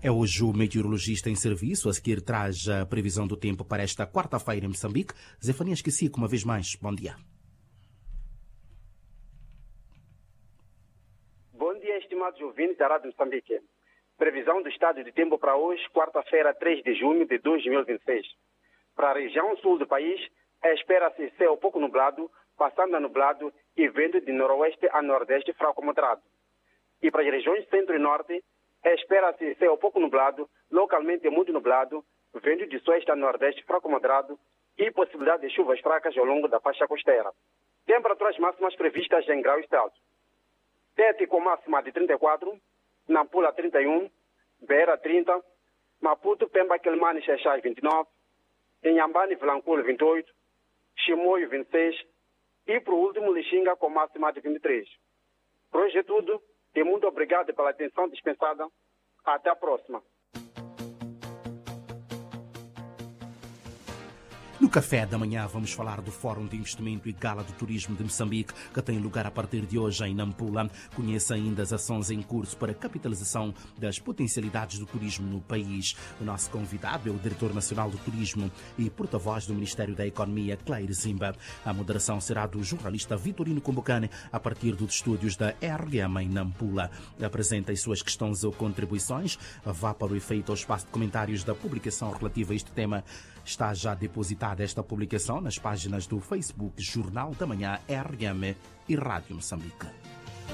É hoje o meteorologista em serviço, a seguir traz a previsão do tempo para esta quarta-feira em Moçambique. Zefanias Kessico, uma vez mais, bom dia. Bom dia, estimados ouvintes da Rádio Moçambique. Previsão do estado de tempo para hoje, quarta-feira, 3 de junho de 2026. Para a região sul do país, espera-se céu pouco nublado, passando a nublado e vento de noroeste a nordeste fraco moderado. E para as regiões centro e norte, espera-se céu pouco nublado, localmente muito nublado, vento de sueste a nordeste fraco moderado e possibilidade de chuvas fracas ao longo da faixa costeira. Temperaturas máximas previstas em grau estado. Tete com máxima de 34, Nampula 31, Beira 30, Maputo, Pemba, Quelimane, Xaixai 29, Inhambane, Vilanculo 28, Chimoio 26 e, por último, Lixinga com máxima de 23. Por hoje é tudo e muito obrigado pela atenção dispensada. Até a próxima. No café da manhã vamos falar do Fórum de Investimento e Gala do Turismo de Moçambique, que tem lugar a partir de hoje em Nampula. Conheça ainda as ações em curso para a capitalização das potencialidades do turismo no país. O nosso convidado é o Diretor Nacional do Turismo e porta-voz do Ministério da Economia, Cleire Zimba. A moderação será do jornalista Vitorino Combocane, a partir dos estúdios da RM em Nampula. Apresenta as suas questões ou contribuições. Vá para o efeito ao espaço de comentários da publicação relativa a este tema. Está já depositada esta publicação nas páginas do Facebook Jornal da Manhã, RM e Rádio Moçambique.